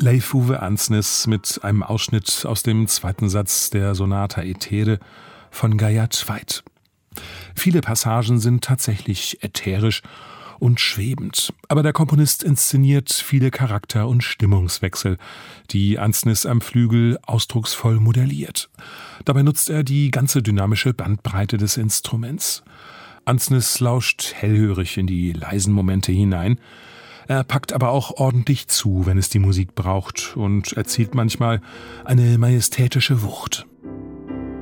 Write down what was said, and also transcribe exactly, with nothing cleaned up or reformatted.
Leif Uwe Andsnes mit einem Ausschnitt aus dem zweiten Satz der Sonata Äthere von Gayat White. Viele Passagen sind tatsächlich ätherisch und schwebend, aber der Komponist inszeniert viele Charakter- und Stimmungswechsel, die Andsnes am Flügel ausdrucksvoll modelliert. Dabei nutzt er die ganze dynamische Bandbreite des Instruments. Andsnes lauscht hellhörig in die leisen Momente hinein. Er packt aber auch ordentlich zu, wenn es die Musik braucht, und erzielt manchmal eine majestätische Wucht.